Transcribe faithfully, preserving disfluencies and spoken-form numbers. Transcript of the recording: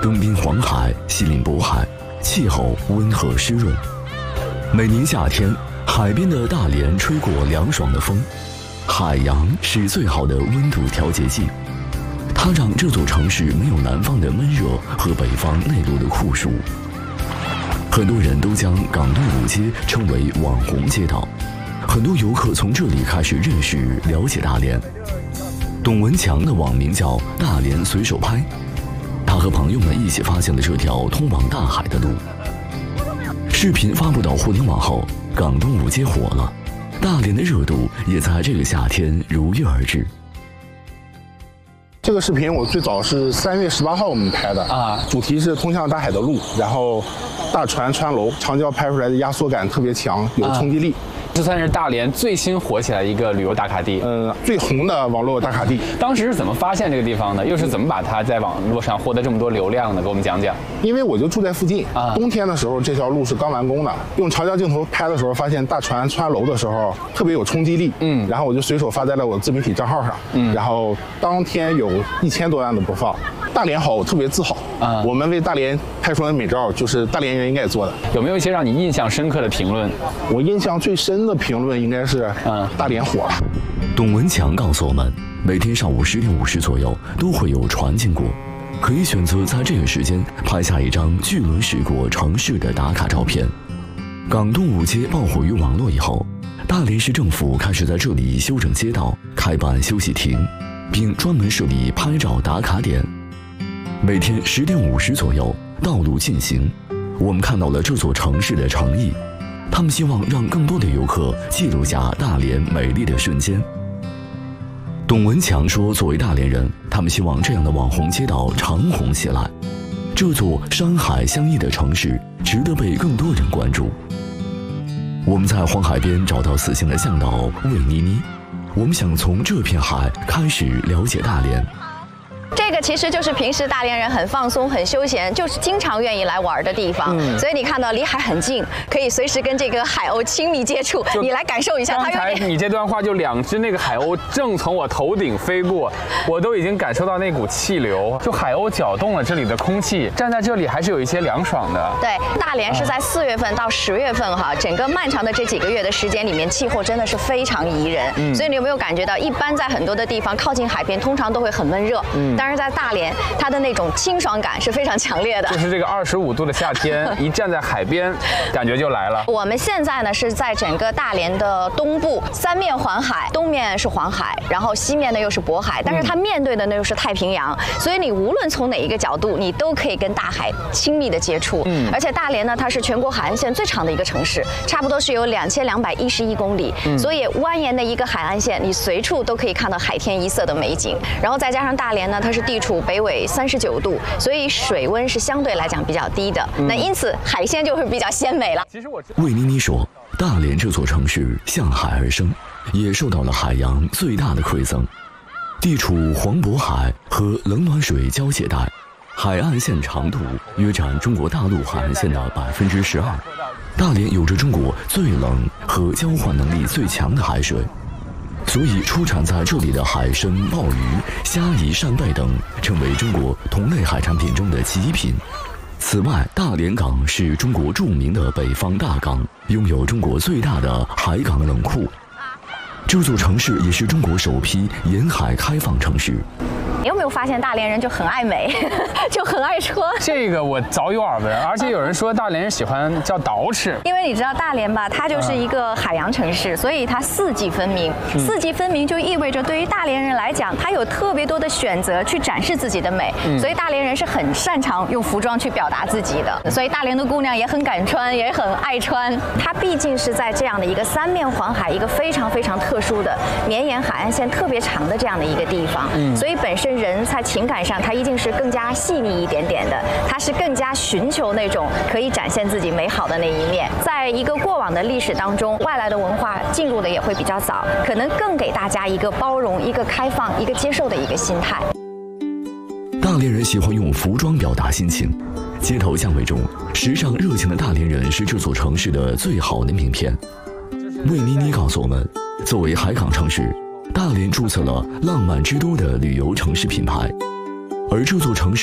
东濒黄海，西临渤海，气候温和湿润。每年夏天，海边的大连吹过凉爽的风，海洋是最好的温度调节剂。它让这座城市没有南方的闷热和北方内陆的酷暑。很多人都将港东五街称为网红街道，很多游客从这里开始认识、了解大连。董文强的网名叫大连随手拍，他和朋友们一起发现了这条通往大海的路。视频发布到互联网后，港东五街火了，大连的热度也在这个夏天如约而至。 这个视频我最早是三月十八号我们拍的啊，主题是通向大海的路，然后大船穿楼，长焦拍出来的压缩感特别强，有冲击力。啊这算是大连最新火起来一个旅游打卡地， 嗯，最红的网络打卡地。 当时是怎么发现这个地方的？又是怎么把它在网络上获得这么多流量的？给我们讲讲。 因为我就住在附近啊， 冬天的时候这条路是刚完工的，用长焦镜头拍的时候，发现大船穿楼的时候特别有冲击力，嗯，然后我就随手发在了我自媒体账号上，嗯，然后当天有一千多万的播放。大连好，我特别自豪啊！我们为大连拍出来的美照，就是大连人应该做的。 有没有一些让你印象深刻的评论？ 我印象最深的评论应该是，嗯，大连火了。 董文强告诉我们，每天上午十点五十左右都会有船经过，可以选择在这个时间拍下一张巨轮驶过城市的打卡照片。港东五街爆火于网络以后，大连市政府开始在这里修整街道，开办休息亭，并专门设立拍照打卡点。每天十点五十左右，道路进行，我们看到了这座城市的诚意。他们希望让更多的游客记录下大连美丽的瞬间。董文强说，作为大连人，他们希望这样的网红街道长红起来。这座山海相依的城市值得被更多人关注。我们在黄海边找到死性的向导魏妮妮，我们想从这片海开始了解大连。 这个其实就是平时大连人很放松、很休闲，就是经常愿意来玩的地方。嗯、所以你看到离海很近，可以随时跟这个海鸥亲密接触。你来感受一下， 刚才你这段话就两只那个海鸥正从我头顶飞过，我都已经感受到那股气流，就海鸥搅动了这里的空气。站在这里还是有一些凉爽的。 对，大连是在四月份到十月份哈，整个漫长的这几个月的时间里面，气候真的是非常宜人。嗯、所以你有没有感觉到，一般在很多的地方靠近海边，通常都会很闷热。嗯。但是在大连，它的那种清爽感是非常强烈的。 就是这个二十五度的夏天，一站在海边，感觉就来了。 我们现在呢是在整个大连的东部，三面环海，东面是黄海，然后西面呢又是渤海，但是它面对的呢又是太平洋，嗯、所以你无论从哪一个角度，你都可以跟大海亲密的接触。嗯。而且大连呢，它是全国海岸线最长的一个城市，差不多是有两千两百一十一公里，嗯、所以蜿蜒的一个海岸线，你随处都可以看到海天一色的美景。然后再加上大连呢，它是地处北纬三十九度，所以水温是相对来讲比较低的，嗯、那因此海鲜就会比较鲜美了。 其实我魏妮妮说，大连这座城市向海而生，也受到了海洋最大的馈赠。地处黄渤海和冷暖水交界带，海岸线长度约占中国大陆海岸线的百分之十二。大连有着中国最冷和交换能力最强的海水。所以，出产在这里的海参、鲍鱼、虾夷、扇贝等，成为中国同类海产品中的极品。此外，大连港是中国著名的北方大港，拥有中国最大的海港冷库。这座城市也是中国首批沿海开放城市。 你有没有发现大连人就很爱美，就很爱穿？ 这个我早有耳闻，而且有人说大连人喜欢叫捯饬， 因为你知道大连吧，它就是一个海洋城市，所以它四季分明。嗯、四季分明就意味着对于大连人来讲，它有特别多的选择去展示自己的美，嗯、所以大连人是很擅长用服装去表达自己的。所以大连的姑娘也很敢穿，也很爱穿。它毕竟是在这样的一个三面环海，一个非常非常特殊的绵延海岸线特别长的这样的一个地方，嗯、所以本身人在情感上，他一定是更加细腻一点点的，他是更加寻求那种可以展现自己美好的那一面。在一个过往的历史当中，外来的文化进入的也会比较早，可能更给大家一个包容、一个开放、一个接受的一个心态。 大连人喜欢用服装表达心情，街头巷尾中，时尚热情的大连人是这座城市的最好的名片。魏妮妮告诉我们，作为海港城市，大连注册了浪漫之都的旅游城市品牌，而这座城市